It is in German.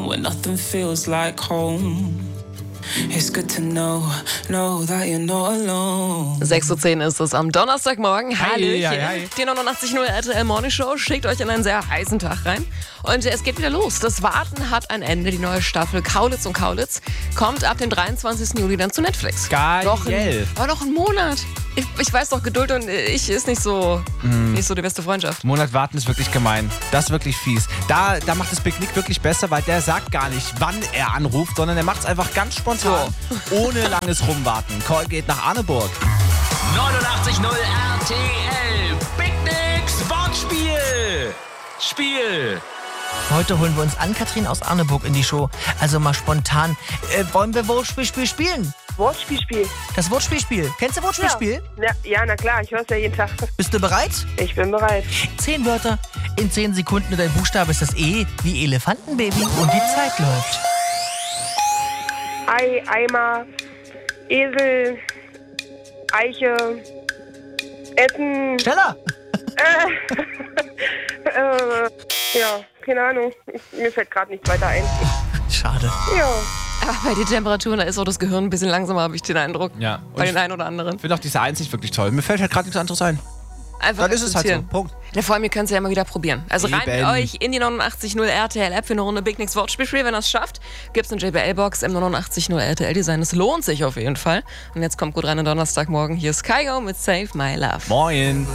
when nothing feels like home. It's good to know that you're not alone. 6:10 Uhr ist es am Donnerstagmorgen. Hallöchen. Hi. Die 89.0 RTL Morning Show schickt euch in einen sehr heißen Tag rein. Und es geht wieder los. Das Warten hat ein Ende. Die neue Staffel Kaulitz und Kaulitz kommt ab dem 23. Juli dann zu Netflix. Geil. Noch ein Monat. Ich weiß doch, Geduld und ich ist nicht so die beste Freundschaft. Einen Monat warten ist wirklich gemein. Das ist wirklich fies. Da macht das Big Nick wirklich besser, weil der sagt gar nicht, wann er anruft, sondern er macht es einfach ganz spontan, ohne langes Rumwarten. Call geht nach Arneburg. 89.0 RTL. Big Nicks Wortspiel. Spiel. Heute holen wir uns Ann-Kathrin aus Arneburg in die Show. Also mal spontan. Wollen wir Wortspiel spielen? Wortspiel. Das Wortspiel. Kennst du Wortspiel? Ja, na klar, ich höre es ja jeden Tag. Bist du bereit? Ich bin bereit. 10 Wörter in 10 Sekunden und dein Buchstabe ist das E wie Elefantenbaby. Und die Zeit läuft. Ei, Eimer, Esel, Eiche, Essen. Schneller! Ja, keine Ahnung. Mir fällt gerade nichts weiter ein. Schade. Ja. Aber bei den Temperaturen, da ist auch das Gehirn ein bisschen langsamer, habe ich den Eindruck. Ja. Bei den einen oder anderen. Ich finde auch diese Einsicht wirklich toll. Mir fällt halt gerade nichts anderes ein. Einfach Dann ist es halt so. akzeptieren. Punkt. Ja, vor allem, ihr könnt es ja immer wieder probieren. Also reimt Eben. euch in die 89.0 RTL-App für eine Runde Big Nicks Wortspiel. Wenn ihr es schafft, gibt's eine JBL-Box im 89.0 RTL-Design. Es lohnt sich auf jeden Fall. Und jetzt kommt gut rein am Donnerstagmorgen. Hier ist Kygo mit Save My Love. Moin.